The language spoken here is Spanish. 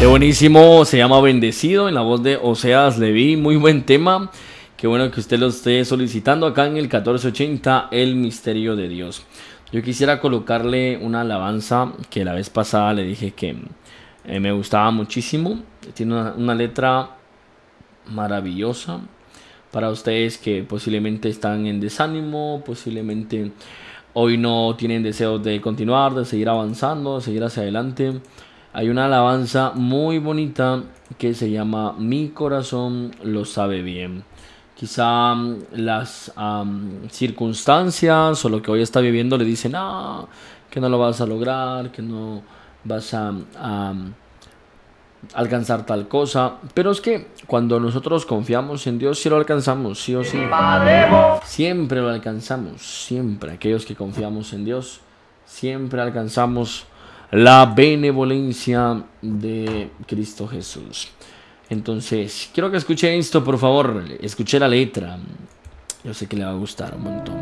Qué buenísimo, se llama Bendecido en la voz de Oseas Leví, muy buen tema. Qué bueno que usted lo esté solicitando acá en el 1480, El Misterio de Dios. Yo quisiera colocarle una alabanza que la vez pasada le dije que me gustaba muchísimo. Tiene una letra maravillosa para ustedes que posiblemente están en desánimo, posiblemente hoy no tienen deseos de continuar, de seguir avanzando, de seguir hacia adelante. Hay una alabanza muy bonita que se llama Mi corazón lo sabe bien. Quizá las circunstancias o lo que hoy está viviendo le dicen que no lo vas a lograr, que no vas a alcanzar tal cosa. Pero es que cuando nosotros confiamos en Dios, sí lo alcanzamos, sí o sí. Siempre lo alcanzamos, siempre. Aquellos que confiamos en Dios, siempre alcanzamos la benevolencia de Cristo Jesús. Entonces, quiero que escuche esto, por favor. Escuche la letra. Yo sé que le va a gustar un montón.